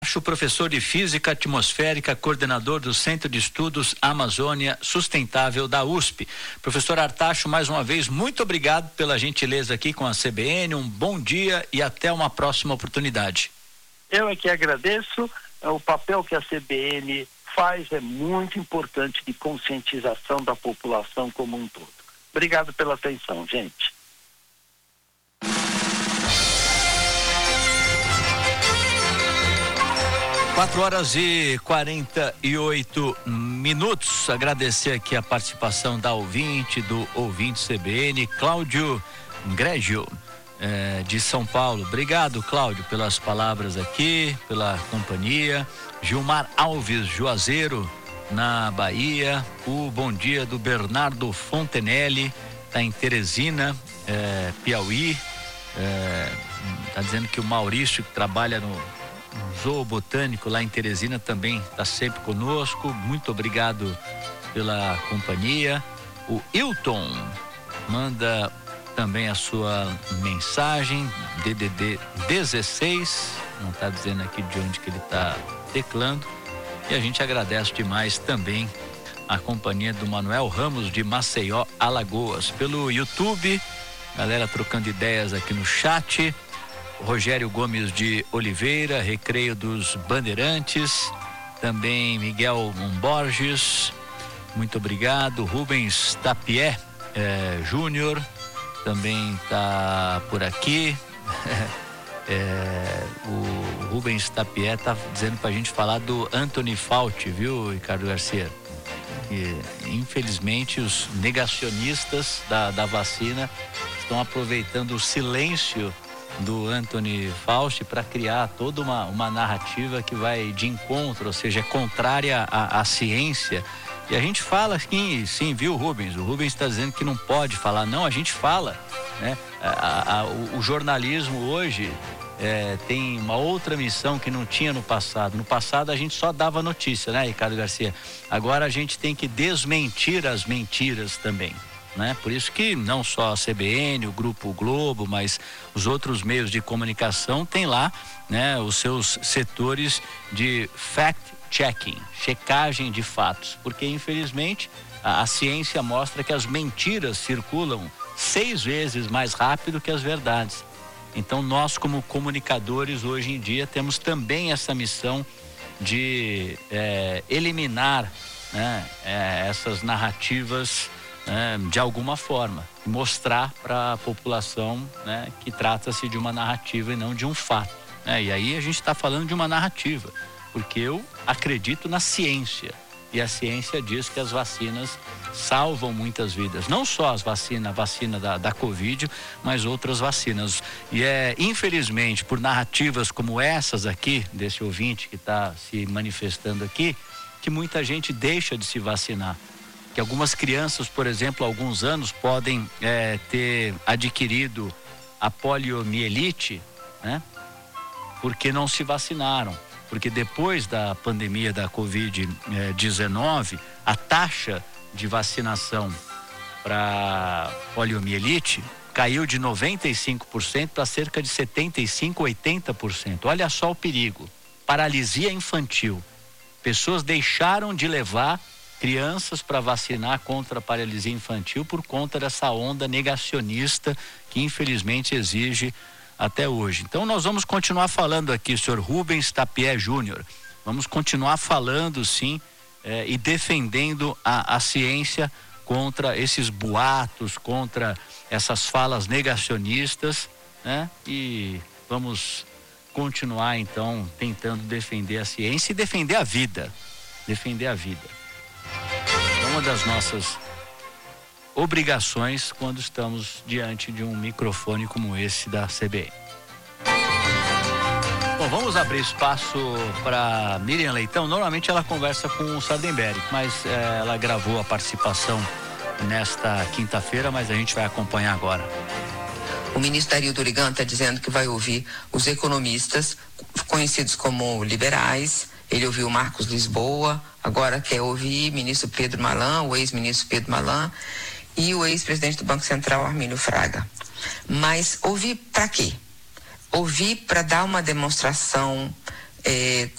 Artacho, professor de Física Atmosférica, coordenador do Centro de Estudos Amazônia Sustentável da USP. Professor Artacho, mais uma vez, muito obrigado pela gentileza aqui com a CBN, um bom dia e até uma próxima oportunidade. Eu é que agradeço. O papel que a CBN faz é muito importante de conscientização da população como um todo. Obrigado pela atenção, gente. Quatro horas e 48 minutos. Agradecer aqui a participação da ouvinte, do ouvinte CBN, Cláudio Grégio, de São Paulo. Obrigado, Cláudio, pelas palavras aqui, pela companhia. Gilmar Alves, Juazeiro, na Bahia. O bom dia do Bernardo Fontenelle, está em Teresina, Piauí. Está dizendo que o Maurício, que trabalha no Zoo Botânico lá em Teresina, também está sempre conosco. Muito obrigado pela companhia. O Hilton manda também a sua mensagem, DDD 16, não está dizendo aqui de onde que ele está teclando, e a gente agradece demais também a companhia do Manuel Ramos de Maceió, Alagoas. Pelo YouTube, galera trocando ideias aqui no chat. Rogério Gomes de Oliveira, Recreio dos Bandeirantes, também Miguel Borges, muito obrigado. Rubens Tapié Júnior também está por aqui. O Rubens Tapié está dizendo para a gente falar do Anthony Fauci, viu, Ricardo Garcia? E, infelizmente, os negacionistas da vacina estão aproveitando o silêncio do Anthony Fauci para criar toda uma narrativa que vai de encontro, ou seja, é contrária à ciência. E a gente fala aqui, sim, viu, Rubens? O Rubens está dizendo que não pode falar. Não, a gente fala, né? O jornalismo hoje tem uma outra missão que não tinha no passado. No passado a gente só dava notícia, né, Ricardo Garcia? Agora a gente tem que desmentir as mentiras também, né? Por isso que não só a CBN, o Grupo Globo, mas os outros meios de comunicação têm lá, né, os seus setores de fact-checking, checagem de fatos, porque infelizmente a ciência mostra que as mentiras circulam 6 vezes mais rápido que as verdades. Então nós, como comunicadores, hoje em dia temos também essa missão de eliminar, né, essas narrativas, de alguma forma, mostrar para a população, né, que trata-se de uma narrativa e não de um fato, né? E aí a gente está falando de uma narrativa, porque eu acredito na ciência, e a ciência diz que as vacinas salvam muitas vidas, não só a vacina da Covid, mas outras vacinas. E infelizmente, por narrativas como essas aqui, desse ouvinte que está se manifestando aqui, que muita gente deixa de se vacinar. Que algumas crianças, por exemplo, há alguns anos podem ter adquirido a poliomielite, né? Porque não se vacinaram. Porque depois da pandemia da Covid-19, a taxa de vacinação para poliomielite caiu de 95% para cerca de 75%, 80%. Olha só o perigo. Paralisia infantil. Pessoas deixaram de levar crianças para vacinar contra a paralisia infantil por conta dessa onda negacionista que infelizmente exige até hoje. Então nós vamos continuar falando aqui, senhor Rubens Tapié Júnior. Vamos continuar falando, sim, e defendendo a ciência contra esses boatos, contra essas falas negacionistas, né? E vamos continuar, então, tentando defender a ciência e defender a vida. Defender a vida. É uma das nossas obrigações quando estamos diante de um microfone como esse da CBN. Bom, vamos abrir espaço para Miriam Leitão. Normalmente ela conversa com o Sardenberg, mas ela gravou a participação nesta quinta-feira, mas a gente vai acompanhar agora. O ministro Dario Durigan está dizendo que vai ouvir os economistas conhecidos como liberais. Ele ouviu o Marcos Lisboa, agora quer ouvir o ministro Pedro Malan, o ex-ministro Pedro Malan e o ex-presidente do Banco Central, Armínio Fraga. Mas ouvir para quê? Ouvir para dar uma demonstração